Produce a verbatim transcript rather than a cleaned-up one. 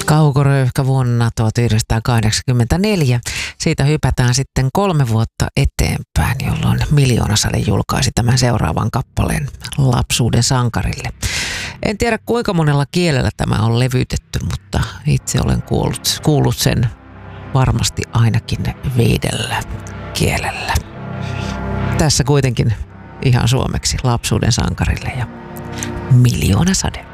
Kaukoröyhkä vuonna tuhatyhdeksänsataakahdeksankymmentäneljä. Siitä hypätään sitten kolme vuotta eteenpäin, jolloin Miljoonasade julkaisi tämän seuraavan kappaleen Lapsuuden sankarille. En tiedä kuinka monella kielellä tämä on levytetty, mutta itse olen kuullut, kuullut sen varmasti ainakin viidellä kielellä. Tässä kuitenkin ihan suomeksi Lapsuuden sankarille ja Miljoonasade.